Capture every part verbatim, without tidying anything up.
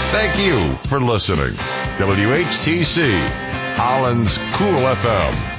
Thank you for listening. W H T C, Holland's Cool F M.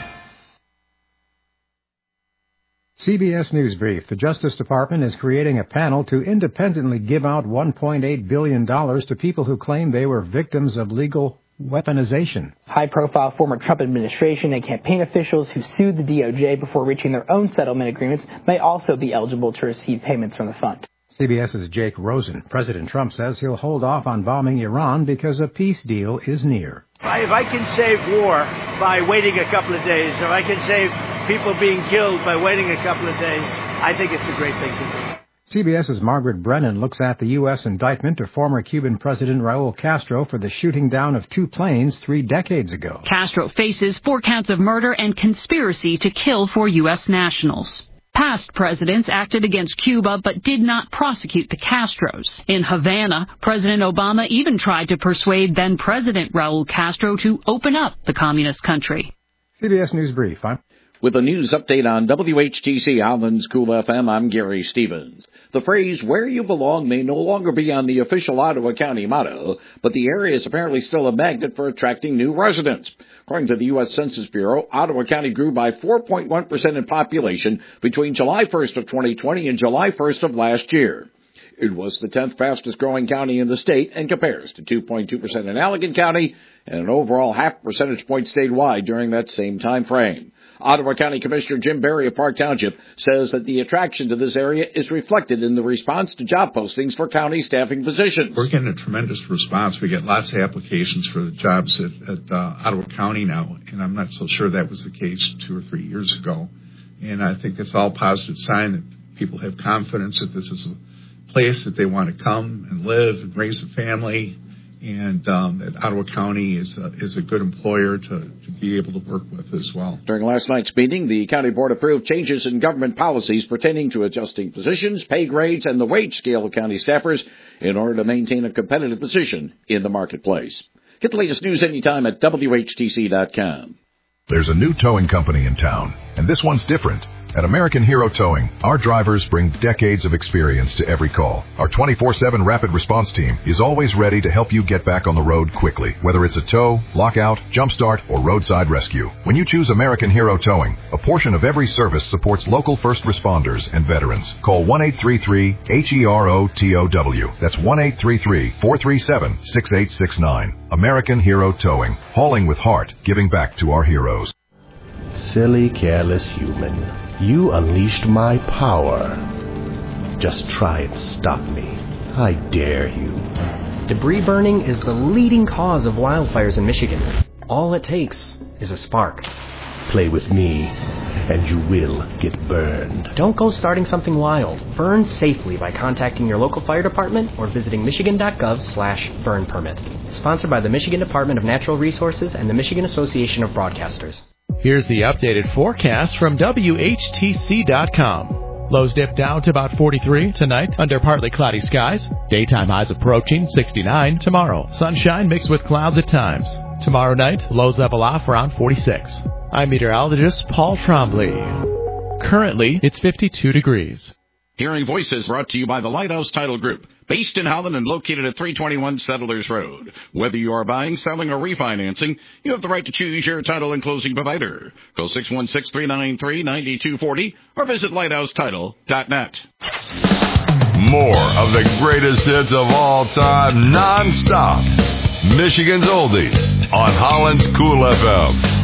C B S News Brief. The Justice Department is creating a panel to independently give out one point eight billion dollars to people who claim they were victims of legal weaponization. High-profile former Trump administration and campaign officials who sued the D O J before reaching their own settlement agreements may also be eligible to receive payments from the fund. CBS's Jake Rosen. President Trump says he'll hold off on bombing Iran because a peace deal is near. If I can save war by waiting a couple of days, if I can save people being killed by waiting a couple of days, I think it's a great thing to do. CBS's Margaret Brennan looks at the U S indictment of former Cuban President Raul Castro for the shooting down of two planes three decades ago. Castro faces four counts of murder and conspiracy to kill four U S nationals. Past presidents acted against Cuba but did not prosecute the Castros. In Havana, President Obama even tried to persuade then-President Raul Castro to open up the communist country. C B S News Brief. I'm With a news update on W H T C Holland's Cool F M, I'm Gary Stevens. The phrase, where you belong, may no longer be on the official Ottawa County motto, but the area is apparently still a magnet for attracting new residents. According to the U S Census Bureau, Ottawa County grew by four point one percent in population between July first of twenty twenty and July first of last year. It was the tenth fastest growing county in the state and compares to two point two percent in Allegan County and an overall half percentage point statewide during that same time frame. Ottawa County Commissioner Jim Berry of Park Township says that the attraction to this area is reflected in the response to job postings for county staffing positions. We're getting a tremendous response. We get lots of applications for the jobs at, at uh, Ottawa County now, and I'm not so sure that was the case two or three years ago. And I think it's all a positive sign that people have confidence that this is a place that they want to come and live and raise a family, and um, that Ottawa County is a, is a good employer to, to be able to work with as well. During last night's meeting, the county board approved changes in government policies pertaining to adjusting positions, pay grades, and the wage scale of county staffers in order to maintain a competitive position in the marketplace. Get the latest news anytime at W H T C dot com. There's a new towing company in town, and this one's different. At American Hero Towing, our drivers bring decades of experience to every call. Our twenty-four seven rapid response team is always ready to help you get back on the road quickly, whether it's a tow, lockout, jump start, or roadside rescue. When you choose American Hero Towing, a portion of every service supports local first responders and veterans. Call one eight three three H E R O T O W. That's one eight three three, four three seven, six eight six nine. American Hero Towing, hauling with heart, giving back to our heroes. Silly, careless human. You unleashed my power. Just try and stop me. I dare you. Debris burning is the leading cause of wildfires in Michigan. All it takes is a spark. Play with me, and you will get burned. Don't go starting something wild. Burn safely by contacting your local fire department or visiting michigan.gov slash burn permit. Sponsored by the Michigan Department of Natural Resources and the Michigan Association of Broadcasters. Here's the updated forecast from W H T C dot com. Lows dip down to about forty-three tonight under partly cloudy skies. Daytime highs approaching sixty-nine tomorrow. Sunshine mixed with clouds at times. Tomorrow night, lows level off around forty-six. I'm meteorologist Paul Trombley. Currently, it's fifty-two degrees. Hearing Voices brought to you by the Lighthouse Title Group, based in Holland and located at three twenty-one Settlers Road. Whether you are buying, selling, or refinancing, you have the right to choose your title and closing provider. Call six one six, three nine three, nine two four zero or visit lighthouse title dot net. More of the greatest hits of all time, non-stop. Michigan's Oldies on Holland's Cool F M.